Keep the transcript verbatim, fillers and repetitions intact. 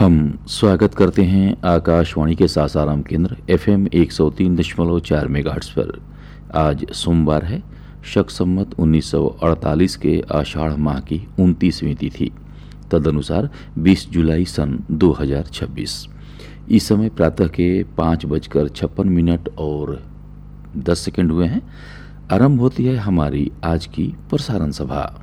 हम स्वागत करते हैं आकाशवाणी के सासाराम केंद्र एफएम एक सौ तीन दशमलव चार मेगाहर्ट्ज पर। आज सोमवार है, शक संवत उन्नीस सौ अड़तालीस के आषाढ़ माह की उनतीसवीं तिथि, तदनुसार बीस जुलाई सन दो हज़ार छब्बीस। इस समय प्रातः के पाँच बजकर छप्पन मिनट और दस सेकंड हुए हैं। आरंभ होती है हमारी आज की प्रसारण सभा।